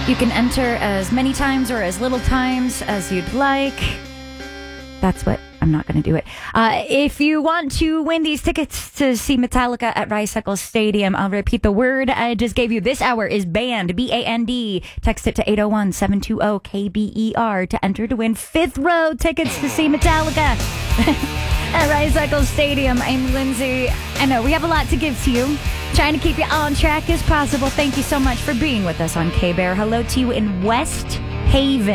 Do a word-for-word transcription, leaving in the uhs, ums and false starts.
You can enter as many times or as little times as you'd like. That's what... I'm not going to do it. Uh, if you want to win these tickets to see Metallica at Rice Eccles Stadium, I'll repeat the word I just gave you. This hour is BAND, B A N D. Text it to eight oh one, seven two zero, K B E R to enter to win fifth row tickets to see Metallica at Rice Eccles Stadium. I'm Lindsay. I know we have a lot to give to you. Trying to keep you on track as possible. Thank you so much for being with us on K-Bear. Hello to you in West Haven.